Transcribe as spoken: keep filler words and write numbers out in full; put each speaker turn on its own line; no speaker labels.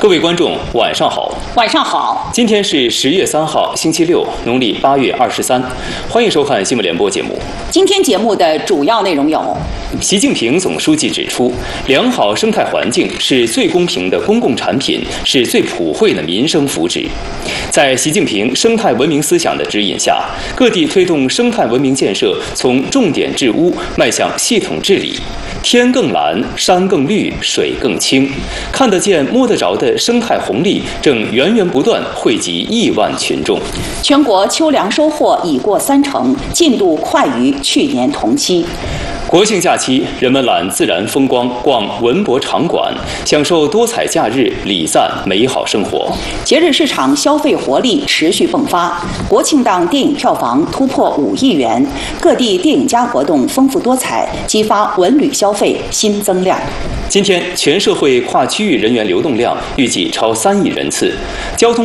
各位观众，晚上好。
晚上好。
今天是十月三号，星期六，农历八月二十三。欢迎收看新闻联播节目。
今天节目的主要内容有：
习近平总书记指出，良好生态环境是最公平的公共产品，是最普惠的民生福祉。在习近平生态文明思想的指引下，各地推动生态文明建设从重点治污迈向系统治理。天更蓝，山更绿，水更清，看得见、摸得着的生态红利正源源不断惠及亿万群众。
全国秋粮收获已过三成，进度快于去年同期。
国庆假期，人们览自然风光，逛文博场馆，享受多彩假日，礼赞美好生活。
节日市场消费活力持续迸发，国庆档电影票房突破五亿元，各地电影节活动丰富多彩，激发文旅消费新增量。
今天，全社会跨区域人员流动量预计超三亿人次，交通